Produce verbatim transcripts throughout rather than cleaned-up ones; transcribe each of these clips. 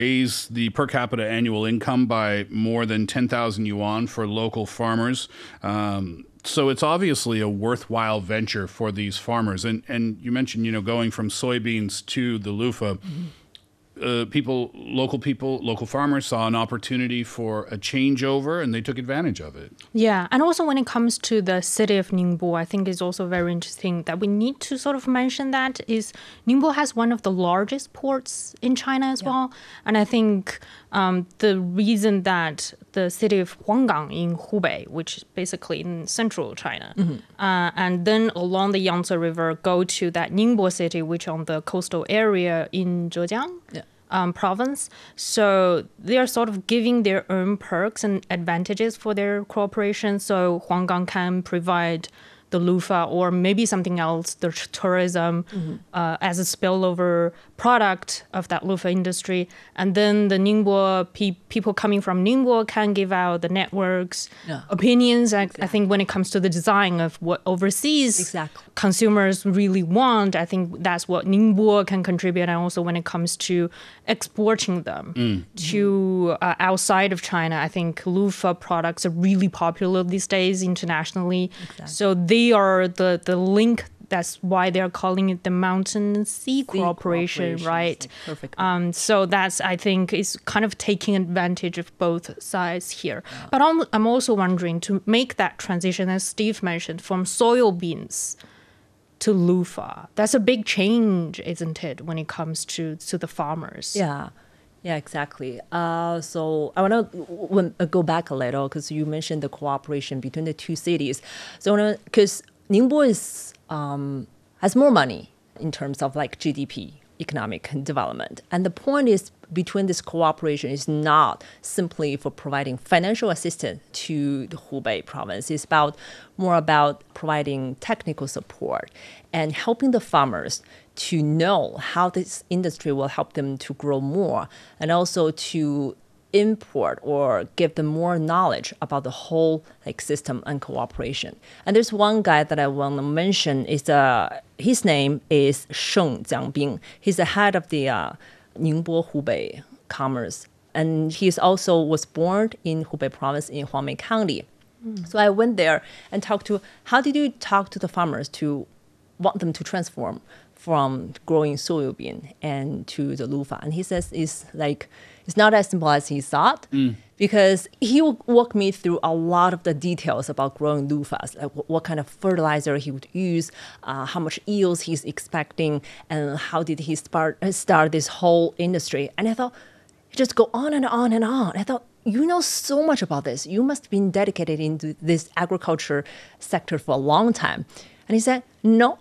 raise the per capita annual income by more than ten thousand yuan for local farmers. Um, so it's obviously a worthwhile venture for these farmers. And and you mentioned, you know, going from soybeans to the loofah. Mm-hmm. Uh, people, local people, local farmers saw an opportunity for a changeover, and they took advantage of it. Yeah, and also when it comes to the city of Ningbo, I think it's also very interesting that we need to sort of mention that is Ningbo has one of the largest ports in China as yeah. well. And I think um, the reason that the city of Huanggang in Hubei, which is basically in central China, mm-hmm. uh, and then along the Yangtze River go to that Ningbo city, which on the coastal area in Zhejiang. Yeah. Um, province. So they are sort of giving their own perks and advantages for their cooperation. So Huanggang can provide the loofah or maybe something else, the tourism, mm-hmm. uh, as a spillover product of that loofah industry. And then the Ningbo, pe- people coming from Ningbo can give out the networks, yeah. opinions. I, exactly. I think when it comes to the design of what overseas exactly. consumers really want, I think that's what Ningbo can contribute. And also when it comes to exporting them mm. to uh, outside of China, I think loofah products are really popular these days internationally. Exactly. So they They are the, the link. That's why they're calling it the Mountain and Sea, sea Cooperation, cooperation, right? Perfect. Um, so that's, I think, is kind of taking advantage of both sides here. Yeah. But I'm, I'm also wondering, to make that transition, as Steve mentioned, from soybeans to loofah, that's a big change, isn't it, when it comes to, to the farmers? Yeah. Yeah, exactly. Uh, so I want to uh, go back a little because you mentioned the cooperation between the two cities. So because Ningbo is um, has more money in terms of like G D P, economic development, and the point is between this cooperation is not simply for providing financial assistance to the Hubei province. It's about more about providing technical support and helping the farmers to know how this industry will help them to grow more, and also to import or give them more knowledge about the whole like system and cooperation. And there's one guy that I want to mention. Is uh, his name is Sheng Jiangbing. He's the head of the uh, Ningbo Hubei Commerce, and he also was born in Hubei province in Huangmei County. Mm. So I went there and talked to, how did you talk to the farmers to want them to transform from growing soybean and to the loofah? And he says it's like, it's not as simple as he thought, mm. because he would walk me through a lot of the details about growing loofahs, like what, what kind of fertilizer he would use, uh, how much yields he's expecting, and how did he start, start this whole industry. And I thought, just go on and on and on. I thought, you know so much about this. You must have been dedicated into this agriculture sector for a long time. And he said, no,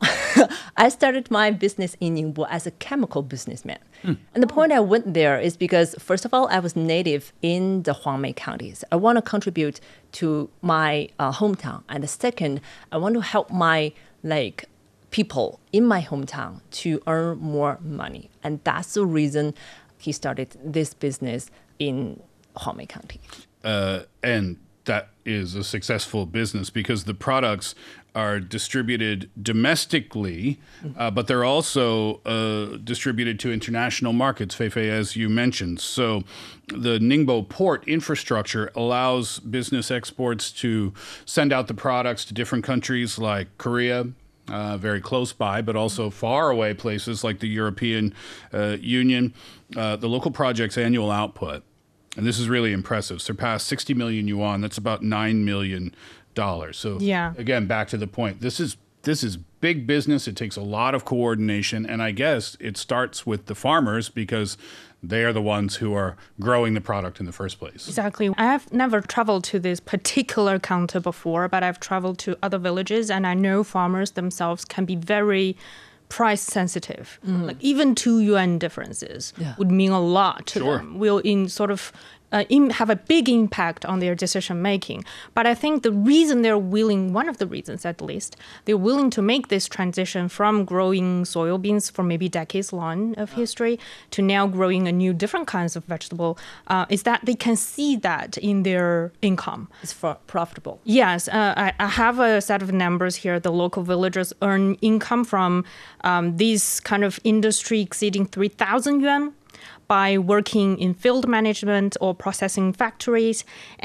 I started my business in Ningbo as a chemical businessman. Mm. And the point I went there is because, first of all, I was native in the Huangmei counties. I want to contribute to my uh, hometown. And the second, I want to help my like people in my hometown to earn more money. And that's the reason he started this business in Huangmei County. Uh, and that is a successful business because the products are distributed domestically, uh, but they're also uh, distributed to international markets, Feifei, as you mentioned. So the Ningbo port infrastructure allows business exports to send out the products to different countries like Korea, Uh, very close by, but also far away places like the European uh, Union. Uh, the local project's annual output, and this is really impressive, surpassed sixty million yuan. That's about nine million dollars. So yeah. Again, back to the point, this is this is big business. It takes a lot of coordination, and I guess it starts with the farmers because they are the ones who are growing the product in the first place. Exactly. I have never traveled to this particular counter before, but I've traveled to other villages, and I know farmers themselves can be very price sensitive. Mm. Like even two yuan differences yeah. would mean a lot to sure. them. Will in sort of Uh, in, have a big impact on their decision making. But I think the reason they're willing, one of the reasons at least, they're willing to make this transition from growing soybeans for maybe decades long of history to now growing a new different kinds of vegetable, uh, is that they can see that in their income. It's for profitable. Yes, uh, I, I have a set of numbers here. The local villagers earn income from um, these kind of industry exceeding three thousand yuan. by working in field management or processing factories,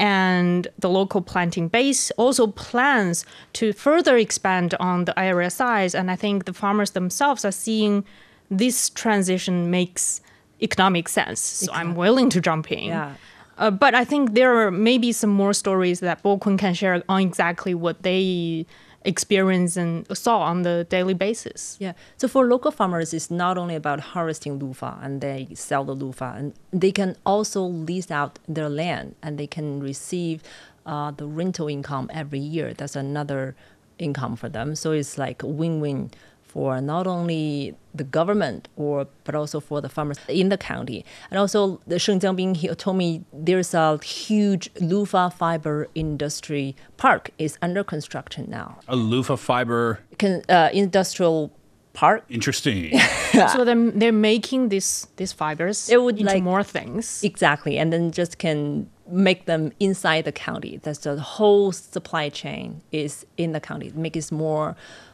and the local planting base also plans to further expand on the area size. And I think the farmers themselves are seeing this transition makes economic sense. So I'm willing to jump in. Yeah. Uh, but I think there are maybe some more stories that Bo-kun can share on exactly what they experience and saw on the daily basis. Yeah. So for local farmers, it's not only about harvesting loofah and they sell the loofah, and they can also lease out their land and they can receive uh, the rental income every year. That's another income for them. So it's like a win-win for not only the government or but also for the farmers in the county. And also the Sheng Jiangbing, he told me there's a huge loofah fiber industry park is under construction now. A loofah fiber. Can, uh, industrial park. Interesting. So they're, they're making this, these fibers It would into like- more things. Exactly. And then just can make them inside the county. That's the whole supply chain is in the county. Make it more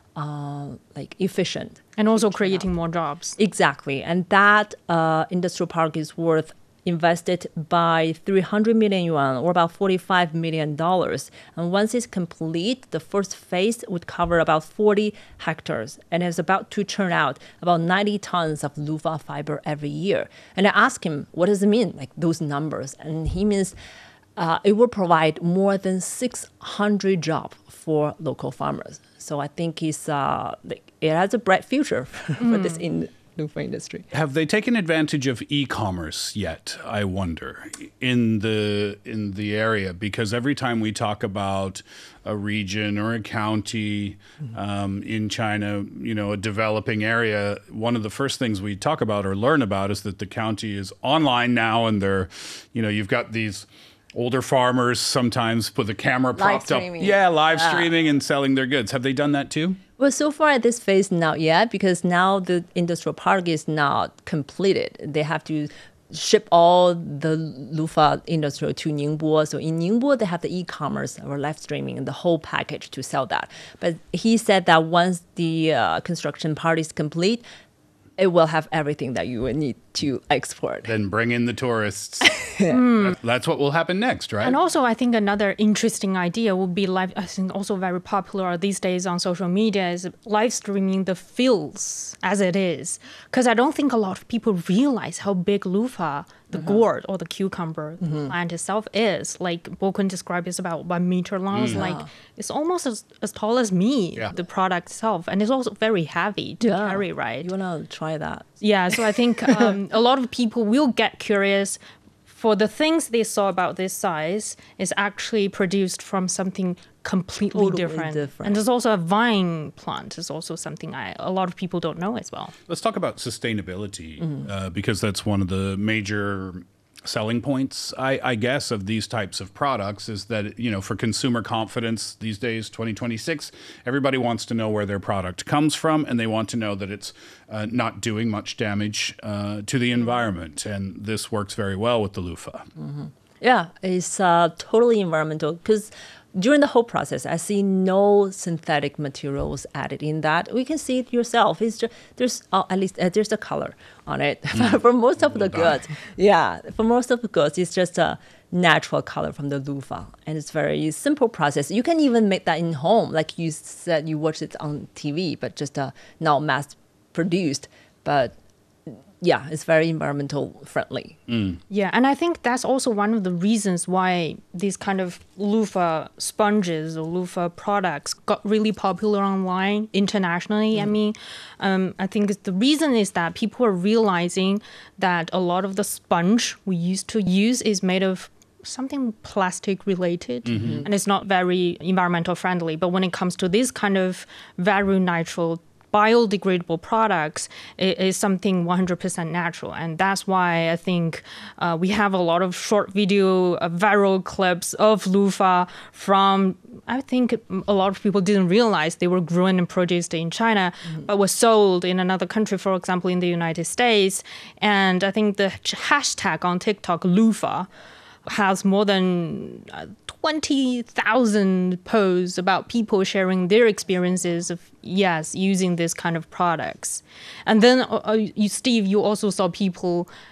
uh, like efficient. And also creating more jobs. Exactly. And that uh, industrial park is worth invested by three hundred million yuan or about forty-five million dollars. And once it's complete, the first phase would cover about forty hectares and is about to churn out about ninety tons of loofah fiber every year. And I asked him, what does it mean, like those numbers? And he means uh, it will provide more than six hundred jobs for local farmers. So I think it's, uh, like, it has a bright future for this in loofah industry. Have they taken advantage of e-commerce yet, I wonder, in the in the area? Because every time we talk about a region or a county um, in China, you know, a developing area, one of the first things we talk about or learn about is that the county is online now, and they're, you know, you've got these older farmers sometimes put the camera propped up. streaming. Yeah, live Yeah. streaming and selling their goods. Have they done that too? Well, so far at this phase, not yet, because now the industrial park is not completed. They have to ship all the loofah industry to Ningbo. So in Ningbo, they have the e-commerce or live streaming and the whole package to sell that. But he said that once the uh, construction part is complete, it will have everything that you would need to export. Then bring in the tourists. That- That's what will happen next, right? And also, I think another interesting idea would be live. I think also very popular these days on social media is live streaming the fields as it is. Because I don't think a lot of people realize how big loofah, the gourd or the cucumber the plant itself is. Like Bo-kun described, it's about one meter long. It's like it's almost as, as tall as me. Yeah. The product itself, and it's also very heavy to carry. Right. You want to try that? Yeah, so I think um, a lot of people will get curious. For the things they saw about this size is actually produced from something completely Totally different. different. And there's also a vine plant is also something I, a lot of people don't know as well. Let's talk about sustainability, uh, because that's one of the major selling points, I, I guess, of these types of products is that, you know, for consumer confidence these days, twenty twenty-six, everybody wants to know where their product comes from, and they want to know that it's uh, not doing much damage uh, to the environment. And this works very well with the loofah. Yeah, it's uh, totally environmental because during the whole process, I see no synthetic materials added in that. We can see it yourself. It's just, there's uh, at least uh, there's a color on it for most of the goods. Yeah, for most of the goods, it's just a natural color from the loofah, and it's very simple process. You can even make that in home, like you said, you watch it on T V, but just uh, not mass produced, but. Yeah, it's very environmental friendly. Yeah, and I think that's also one of the reasons why these kind of loofah sponges or loofah products got really popular online internationally. I mean, um, I think it's- the reason is that people are realizing that a lot of the sponge we used to use is made of something plastic related and it's not very environmental friendly. But when it comes to this kind of very natural biodegradable products, it is something one hundred percent natural. And that's why I think uh, we have a lot of short video, uh, viral clips of loofah from, I think a lot of people didn't realize they were grown and produced in China, but were sold in another country, for example, in the United States. And I think the hashtag on TikTok, loofah, has more than uh, twenty thousand posts about people sharing their experiences of, yes, using this kind of products. And then, uh, uh, you, Steve, you also saw people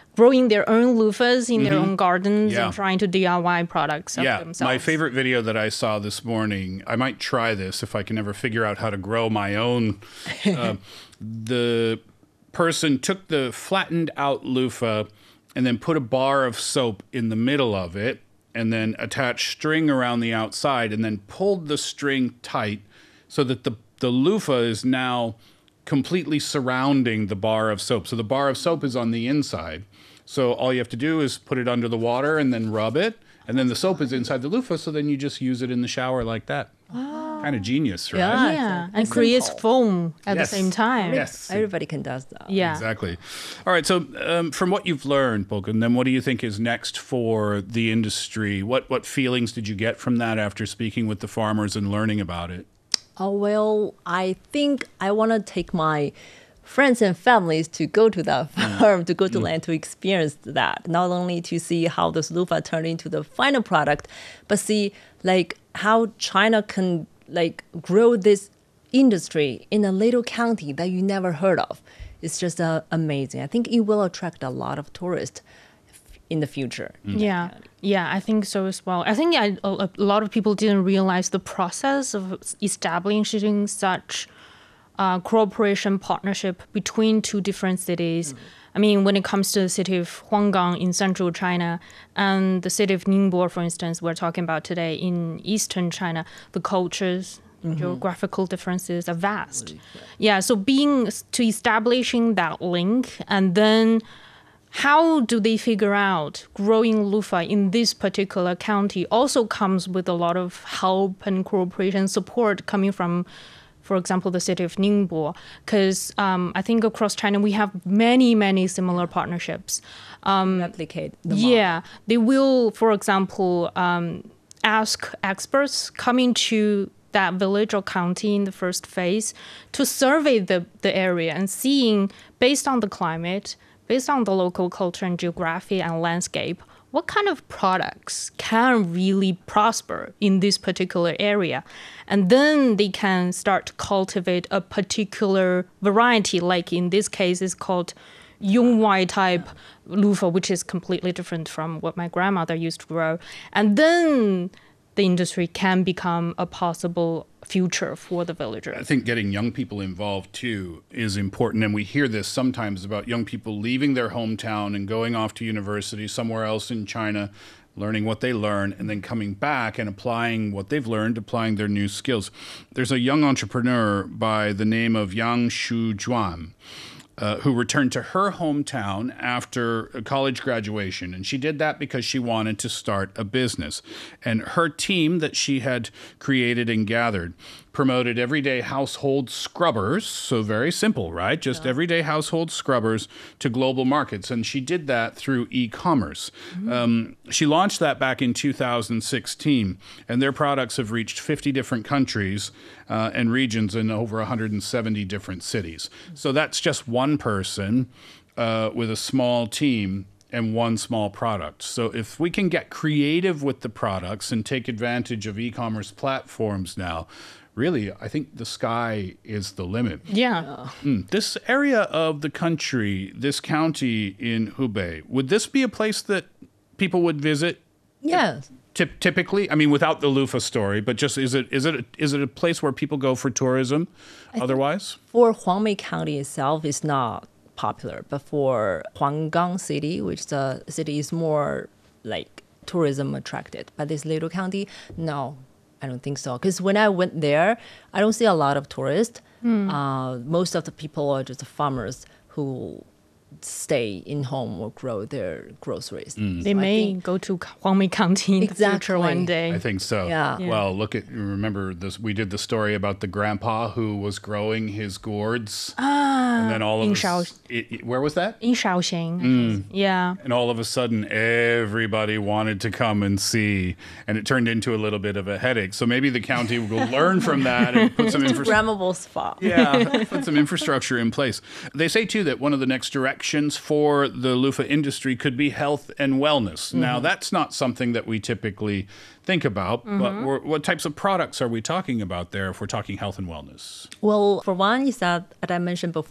growing their own loofahs in their own gardens Yeah. and trying to D I Y products of Yeah, themselves. my favorite video that I saw this morning, I might try this if I can ever figure out how to grow my own. Uh, the person took the flattened out loofah and then put a bar of soap in the middle of it and then attached string around the outside and then pulled the string tight so that the, the loofah is now completely surrounding the bar of soap. So the bar of soap is on the inside. So all you have to do is put it under the water and then rub it. And then the soap is inside the loofah. So then you just use it in the shower like that. Kind of genius, right? Yeah. yeah, It's and simple. creates foam at Yes. the same time. Yes. Everybody can do that. Yeah. Exactly. All right. So, um, from what you've learned, Polkan, then what do you think is next for the industry? What what feelings did you get from that after speaking with the farmers and learning about it? Oh, well, I think I want to take my friends and families to go to that farm, to go to land to experience that. Not only to see how this loofah turned into the final product, but see like how China can like grow this industry in a little county that you never heard of. It's just uh, amazing. I think it will attract a lot of tourists f- in the future. Yeah, yeah, I think so as well. I think I, a, a lot of people didn't realize the process of establishing such uh, cooperation partnership between two different cities. I mean, when it comes to the city of Huanggang in central China and the city of Ningbo, for instance, we're talking about today in eastern China, the cultures, geographical differences are vast. Yeah, so being to establishing that link, and then how do they figure out growing loofah in this particular county also comes with a lot of help and cooperation support coming from, for example, the city of Ningbo, because um, I think across China we have many, many similar partnerships. Replicate the model. Yeah, they will, for example, um, ask experts coming to that village or county in the first phase to survey the, the area and seeing, based on the climate, based on the local culture and geography and landscape, what kind of products can really prosper in this particular area. And then they can start to cultivate a particular variety, like in this case, it's called Yongwai type loofah, which is completely different from what my grandmother used to grow. And then the industry can become a possible future for the I villagers. think getting young people involved too is important. And we hear this sometimes about young people leaving their hometown and going off to university somewhere else in China, learning what they learn, and then coming back and applying what they've learned, applying their new skills. There's a young entrepreneur by the name of Yang Shu Juan. Uh, who returned to her hometown after college graduation. And she did that because she wanted to start a business. And her team that she had created and gathered promoted everyday household scrubbers. So very simple, right? Just yeah. everyday household scrubbers to global markets. And she did that through e-commerce. Mm-hmm. Um, she launched that back in two thousand sixteen. And their products have reached fifty different countries uh, and regions in over one hundred seventy different cities. So that's just one person uh, with a small team and one small product. So if we can get creative with the products and take advantage of e-commerce platforms now, really, I think the sky is the limit. Yeah. Mm. This area of the country, this county in Hubei, would this be a place that people would visit? Yes. Typ- typically, I mean, without the loofah story, but just is it is it is it a place where people go for tourism? I otherwise, for Huangmei County itself, it's not popular, but for Huanggang City, which the city is more like tourism attracted, but this little county, no, I don't think so. Because when I went there, I don't see a lot of tourists. Mm. Uh, most of the people are just farmers who stay in home or grow their groceries. Mm. They so may think, go to Huangmei County in exactly. the future one day. I think so. Yeah. Yeah. Well, look at remember this. We did the story about the grandpa who was growing his gourds, ah, and then all of in a Shao- s- it, it- where was that? In Shaoxing. Mm. Yeah. And all of a sudden, everybody wanted to come and see, and it turned into a little bit of a headache. So maybe the county will learn from that and put some infrastructure. Grammable spot. Yeah, put some infrastructure in place. They say too that one of the next directions for the loofah industry could be health and wellness. Mm-hmm. Now, that's not something that we typically think about, mm-hmm. but we're, what types of products are we talking about there if we're talking health and wellness? Well, for one, is that, as I mentioned before,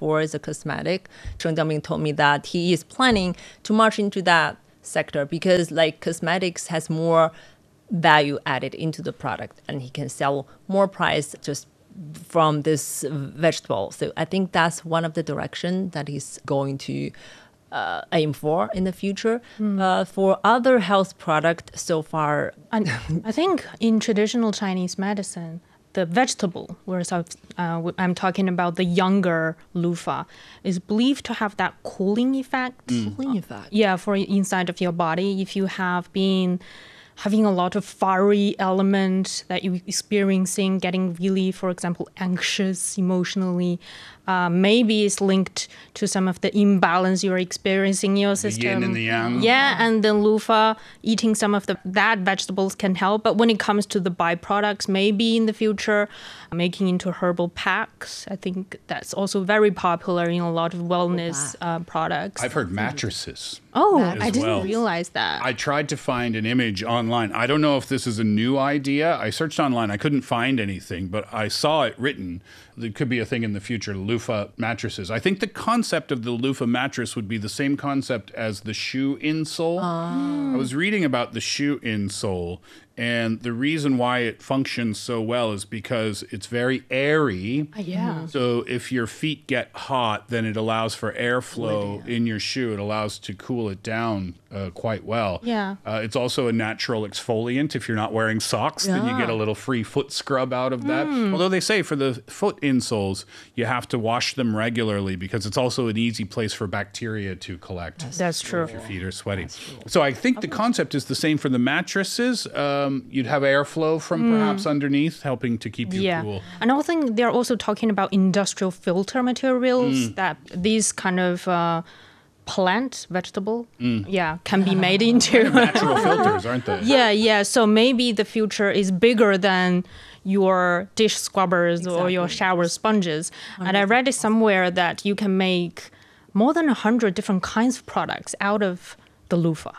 towards the cosmetic. Chen Jiaming told me that he is planning to march into that sector because like cosmetics has more value added into the product and he can sell more price just from this vegetable. So I think that's one of the direction that he's going to uh, aim for in the future. Mm. Uh, for other health product so far, and I think in traditional Chinese medicine, the vegetable, whereas uh, I'm talking about the younger loofah, is believed to have that cooling effect. Mm. Cooling effect. Yeah, for inside of your body. If you have been having a lot of fiery element that you're experiencing, getting really, for example, anxious emotionally, uh, maybe it's linked to some of the imbalance you're experiencing in your system. The yin and the yang. Yeah, and the loofah, eating some of the that vegetables can help. But when it comes to the byproducts, maybe in the future, making into herbal packs, I think that's also very popular in a lot of wellness uh, products. I've heard mattresses. Oh, as I didn't well. realize that. I tried to find an image online. I don't know if this is a new idea. I searched online. I couldn't find anything, but I saw it written. There could be a thing in the future, loofah mattresses. I think the concept of the loofah mattress would be the same concept as the shoe insole. Oh. I was reading about the shoe insole, and the reason why it functions so well is because it's very airy. Uh, yeah. So if your feet get hot, then it allows for airflow in your shoe. It allows to cool it down uh, quite well. Yeah. Uh, it's also a natural exfoliant. If you're not wearing socks, Yeah. then you get a little free foot scrub out of that. Mm. Although they say for the foot insoles, you have to wash them regularly because it's also an easy place for bacteria to collect. That's true. If your feet are sweaty. So I think the concept is the same for the mattresses. Um, you'd have airflow from perhaps underneath, helping to keep you Yeah. cool. And I think they're also talking about industrial filter materials that these kind of uh, plant, vegetable, yeah, can be made into. Natural filters, aren't they? Yeah, yeah. So maybe the future is bigger than your dish scrubbers or your Exactly. shower sponges. And I read it somewhere that you can make more than a hundred different kinds of products out of the loofah.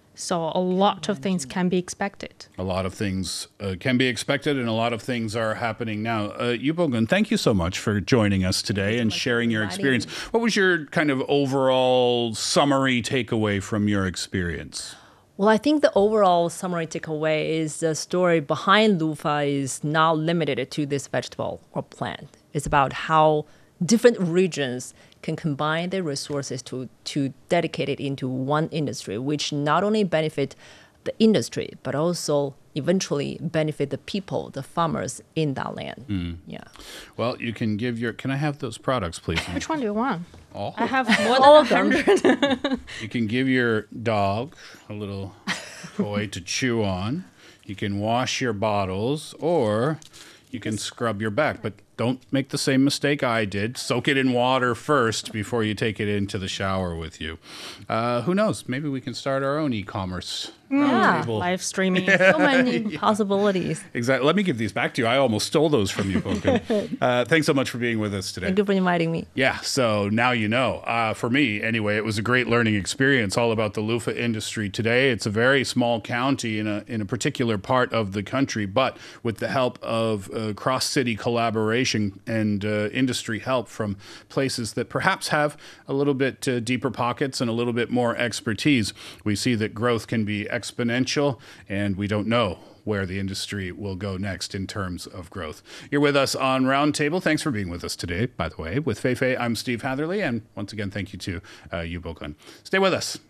So a lot of things can be expected. A lot of things uh, can be expected, and a lot of things are happening now. Uh, Yu Bogun, thank you so much for joining us today and sharing your experience. What was your kind of overall summary takeaway from your experience? Well, I think the overall summary takeaway is the story behind loofah is not limited to this vegetable or plant. It's about how different regions can combine their resources to, to dedicate it into one industry, which not only benefit the industry, but also eventually benefit the people, the farmers in that land. Mm. Yeah. Well, you can give your... Can I have those products, please? Which one do you want? All. I have more than a hundred. You can give your dog a little toy to chew on. You can wash your bottles, or you can scrub your back. But don't make the same mistake I did. Soak it in water first before you take it into the shower with you. Uh, who knows? Maybe we can start our own e-commerce Yeah. roundtable. Live streaming. So many possibilities. Exactly. Let me give these back to you. I almost stole those from you, Bogun. uh, thanks so much for being with us today. Thank you for inviting me. Yeah, so now you know. Uh, for me, anyway, it was a great learning experience all about the loofah industry today. It's a very small county in a in a particular part of the country, but with the help of uh, cross-city collaboration and uh, industry help from places that perhaps have a little bit uh, deeper pockets and a little bit more expertise, we see that growth can be exponential, and we don't know where the industry will go next in terms of growth. You're with us on Roundtable. Thanks for being with us today, by the way. With Fei Fei, I'm Steve Hatherley, and once again, thank you to uh, Yu Bogun. Stay with us.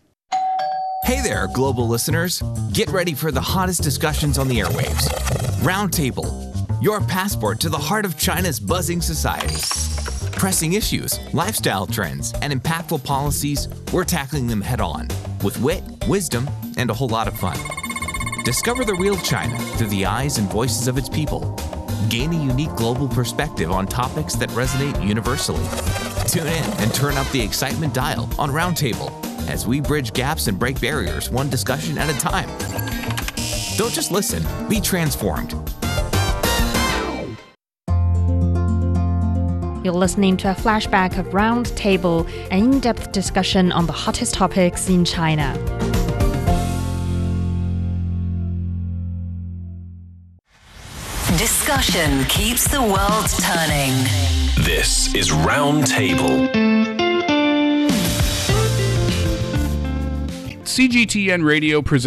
Hey there, global listeners. Get ready for the hottest discussions on the airwaves. Roundtable, your passport to the heart of China's buzzing society. Pressing issues, lifestyle trends, and impactful policies, we're tackling them head on with wit, wisdom, and a whole lot of fun. Discover the real China through the eyes and voices of its people. Gain a unique global perspective on topics that resonate universally. Tune in and turn up the excitement dial on Roundtable as we bridge gaps and break barriers one discussion at a time. Don't just listen, be transformed. You're listening to a flashback of Roundtable, an in-depth discussion on the hottest topics in China. Discussion keeps the world turning. This is Roundtable. C G T N Radio presents